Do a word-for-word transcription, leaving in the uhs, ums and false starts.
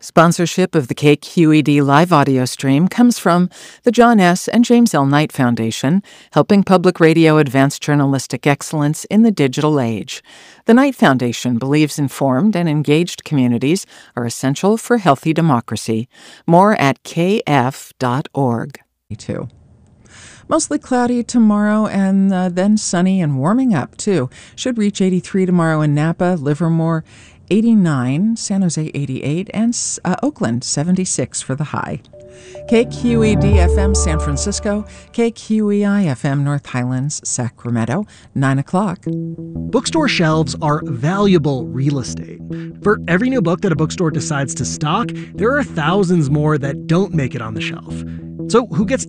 Sponsorship of the K Q E D live audio stream comes from the John S. and James L. Knight Foundation, helping public radio advance journalistic excellence in the digital age. The Knight Foundation believes informed and engaged communities are essential for healthy democracy. More at k f dot org. Too. Mostly cloudy tomorrow and uh, then sunny and warming up, too. Should reach eighty-three tomorrow in Napa, Livermore, eighty-nine, San Jose eighty-eight, and uh, Oakland seventy-six for the high. K Q E D F M San Francisco, K Q E I F M North Highlands, Sacramento, nine o'clock. Bookstore shelves are valuable real estate. For every new book that a bookstore decides to stock, there are thousands more that don't make it on the shelf. So who gets